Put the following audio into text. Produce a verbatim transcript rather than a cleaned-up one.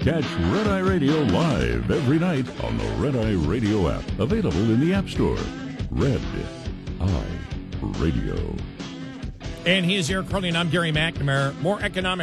Catch Red Eye Radio live every night on the Red Eye Radio app, available in the App Store. Red Eye Radio. And he is Eric Carly, and I'm Gary McNamara. More economic